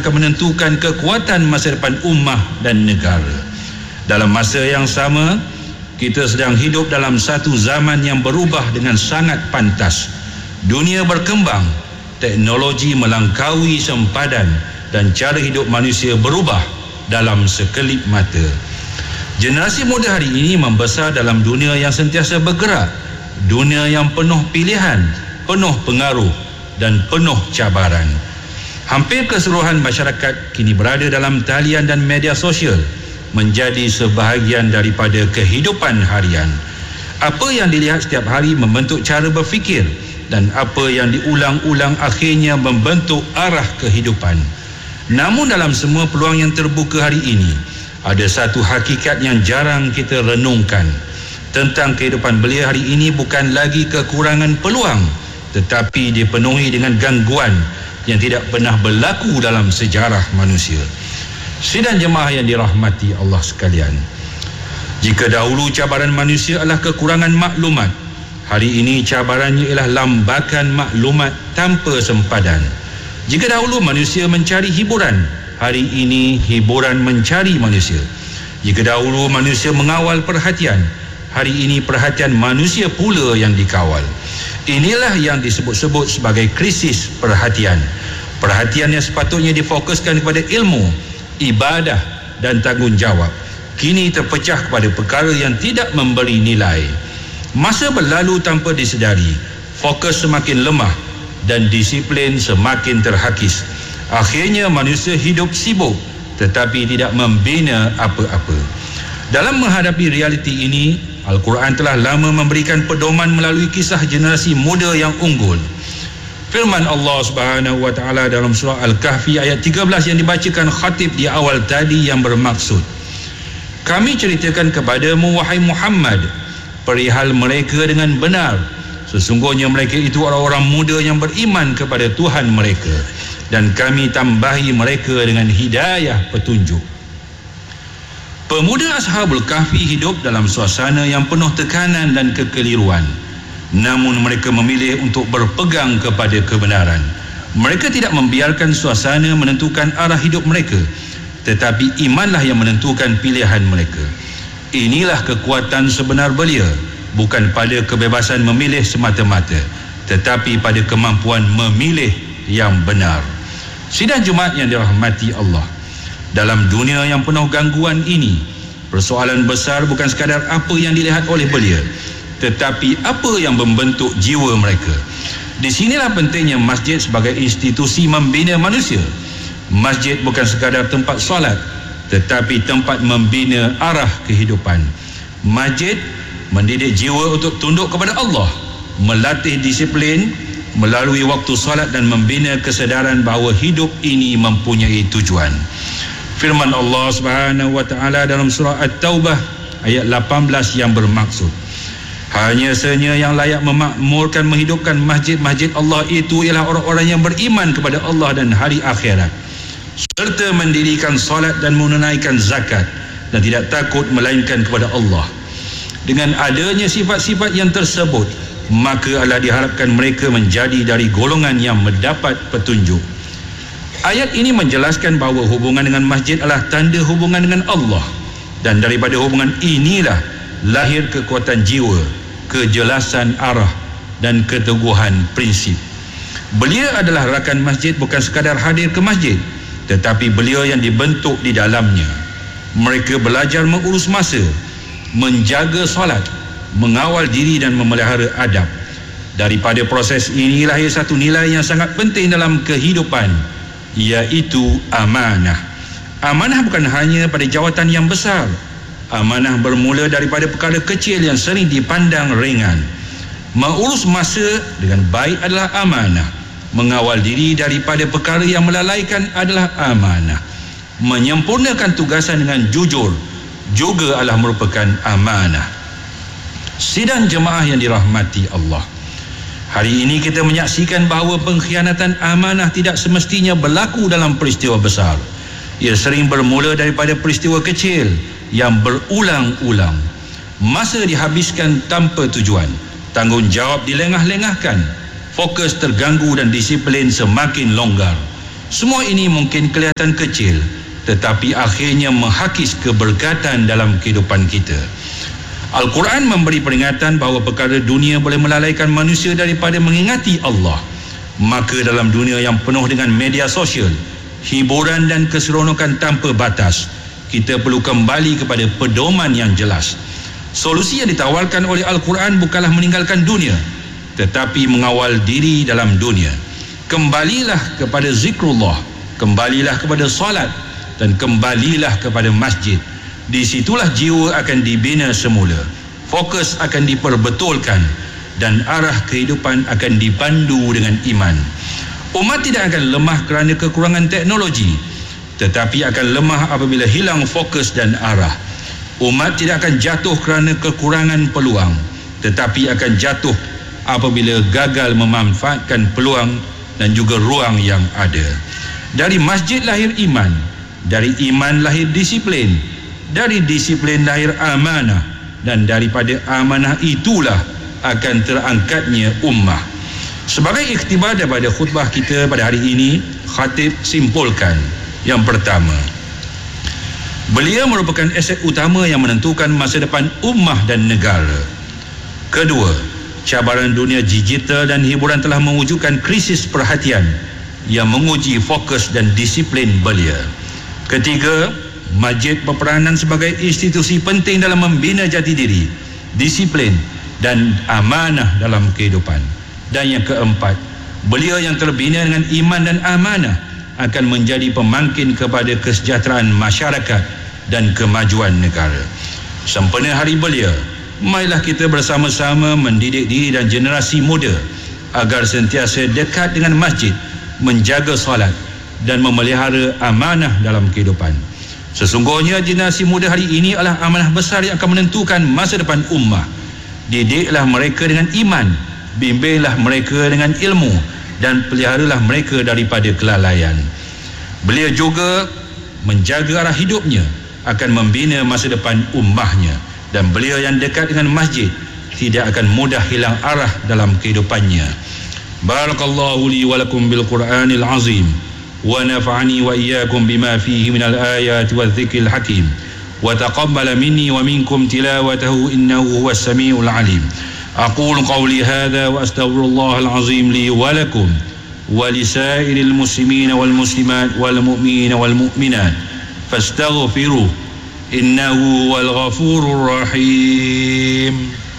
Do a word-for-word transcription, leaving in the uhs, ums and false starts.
akan menentukan kekuatan masa depan ummah dan negara. Dalam masa yang sama, kita sedang hidup dalam satu zaman yang berubah dengan sangat pantas. Dunia berkembang, teknologi melangkaui sempadan dan cara hidup manusia berubah dalam sekelip mata. Generasi muda hari ini membesar dalam dunia yang sentiasa bergerak, dunia yang penuh pilihan, penuh pengaruh dan penuh cabaran. Hampir keseluruhan masyarakat kini berada dalam talian dan media sosial menjadi sebahagian daripada kehidupan harian. Apa yang dilihat setiap hari membentuk cara berfikir dan apa yang diulang-ulang akhirnya membentuk arah kehidupan. Namun dalam semua peluang yang terbuka hari ini, ada satu hakikat yang jarang kita renungkan. Tentang kehidupan belia hari ini bukan lagi kekurangan peluang, tetapi dipenuhi dengan gangguan yang tidak pernah berlaku dalam sejarah manusia. Sidang jemaah yang dirahmati Allah sekalian, jika dahulu cabaran manusia adalah kekurangan maklumat, hari ini cabarannya ialah lambakan maklumat tanpa sempadan. Jika dahulu manusia mencari hiburan, hari ini hiburan mencari manusia. Jika dahulu manusia mengawal perhatian, hari ini perhatian manusia pula yang dikawal. Inilah yang disebut-sebut sebagai krisis perhatian. Perhatian yang sepatutnya difokuskan kepada ilmu, ibadah dan tanggungjawab, kini terpecah kepada perkara yang tidak memberi nilai. Masa berlalu tanpa disedari, fokus semakin lemah dan disiplin semakin terhakis. Akhirnya manusia hidup sibuk tetapi tidak membina apa-apa. Dalam menghadapi realiti ini, Al-Quran telah lama memberikan pedoman melalui kisah generasi muda yang unggul. Firman Allah Subhanahu wa taala dalam surah Al-Kahfi ayat tiga belas yang dibacakan khatib di awal tadi yang bermaksud, kami ceritakan kepadamu wahai Muhammad perihal mereka dengan benar. Sesungguhnya mereka itu orang-orang muda yang beriman kepada Tuhan mereka, dan kami tambahi mereka dengan hidayah petunjuk. Pemuda Ashabul Kahfi hidup dalam suasana yang penuh tekanan dan kekeliruan. Namun mereka memilih untuk berpegang kepada kebenaran. Mereka tidak membiarkan suasana menentukan arah hidup mereka, tetapi imanlah yang menentukan pilihan mereka. Inilah kekuatan sebenar belia, bukan pada kebebasan memilih semata-mata, tetapi pada kemampuan memilih yang benar. Sidang Jumaat yang dirahmati Allah, dalam dunia yang penuh gangguan ini, persoalan besar bukan sekadar apa yang dilihat oleh belia, tetapi apa yang membentuk jiwa mereka. Di sinilah pentingnya masjid sebagai institusi membina manusia. Masjid bukan sekadar tempat solat, tetapi tempat membina arah kehidupan. Masjid mendidik jiwa untuk tunduk kepada Allah, melatih disiplin melalui waktu solat dan membina kesedaran bahawa hidup ini mempunyai tujuan. Firman Allah Subhanahu wa taala dalam surah At-Taubah ayat lapan belas yang bermaksud, hanya sahaja yang layak memakmurkan menghidupkan masjid-masjid Allah itu ialah orang-orang yang beriman kepada Allah dan hari akhirat, serta mendirikan solat dan menunaikan zakat, dan tidak takut melainkan kepada Allah. Dengan adanya sifat-sifat yang tersebut, maka adalah diharapkan mereka menjadi dari golongan yang mendapat petunjuk. Ayat ini menjelaskan bahawa hubungan dengan masjid adalah tanda hubungan dengan Allah, dan daripada hubungan inilah lahir kekuatan jiwa, kejelasan arah dan keteguhan prinsip. Belia adalah rakan masjid bukan sekadar hadir ke masjid, tetapi belia yang dibentuk di dalamnya. Mereka belajar mengurus masa, menjaga solat, mengawal diri dan memelihara adab. Daripada proses ini lahir satu nilai yang sangat penting dalam kehidupan, iaitu amanah. Amanah bukan hanya pada jawatan yang besar. Amanah bermula daripada perkara kecil yang sering dipandang ringan. Mengurus masa dengan baik adalah amanah. Mengawal diri daripada perkara yang melalaikan adalah amanah. Menyempurnakan tugasan dengan jujur juga adalah merupakan amanah. Sidang jemaah yang dirahmati Allah, hari ini kita menyaksikan bahawa pengkhianatan amanah tidak semestinya berlaku dalam peristiwa besar. Ia sering bermula daripada peristiwa kecil yang berulang-ulang. Masa dihabiskan tanpa tujuan, tanggungjawab dilengah-lengahkan, fokus terganggu dan disiplin semakin longgar. Semua ini mungkin kelihatan kecil, tetapi akhirnya menghakis keberkatan dalam kehidupan kita. Al-Quran memberi peringatan bahawa perkara dunia boleh melalaikan manusia daripada mengingati Allah. Maka dalam dunia yang penuh dengan media sosial, hiburan dan keseronokan tanpa batas, kita perlu kembali kepada pedoman yang jelas. Solusi yang ditawarkan oleh Al-Quran bukanlah meninggalkan dunia, tetapi mengawal diri dalam dunia. Kembalilah kepada zikrullah, kembalilah kepada solat, dan kembalilah kepada masjid. Di situlah jiwa akan dibina semula, fokus akan diperbetulkan, dan arah kehidupan akan dipandu dengan iman. Umat tidak akan lemah kerana kekurangan teknologi, tetapi akan lemah apabila hilang fokus dan arah. Umat tidak akan jatuh kerana kekurangan peluang, tetapi akan jatuh apabila gagal memanfaatkan peluang dan juga ruang yang ada. Dari masjid lahir iman, dari iman lahir disiplin, dari disiplin lahir amanah, dan daripada amanah itulah akan terangkatnya ummah. Sebagai ikhtibar daripada khutbah kita pada hari ini, khatib simpulkan. Yang pertama, belia merupakan aset utama yang menentukan masa depan ummah dan negara. Kedua, cabaran dunia digital dan hiburan telah mewujudkan krisis perhatian yang menguji fokus dan disiplin belia. Ketiga, masjid berperanan sebagai institusi penting dalam membina jati diri, disiplin dan amanah dalam kehidupan. Dan yang keempat, belia yang terbina dengan iman dan amanah akan menjadi pemangkin kepada kesejahteraan masyarakat dan kemajuan negara. Sempena Hari Belia, marilah kita bersama-sama mendidik diri dan generasi muda agar sentiasa dekat dengan masjid, menjaga solat dan memelihara amanah dalam kehidupan. Sesungguhnya generasi muda hari ini adalah amanah besar yang akan menentukan masa depan ummah. Didiklah mereka dengan iman, bimbinglah mereka dengan ilmu, dan peliharalah mereka daripada kelalaian. Beliau juga menjaga arah hidupnya akan membina masa depan ummahnya, dan beliau yang dekat dengan masjid tidak akan mudah hilang arah dalam kehidupannya. Barakallahu li wa lakum bil Qur'anil azim wa nafa'ani wa iyyakum bima fihi minal ayati wadh-dhikril hakim wa taqabbala minni wa minkum tilawatahu innahu huwas samiul alim. أقول قولي هذا وأستغفر الله العظيم لي ولكم ولسائر المسلمين والمسلمات والمؤمنين والمؤمنات فاستغفروه إنه هو الغفور الرحيم.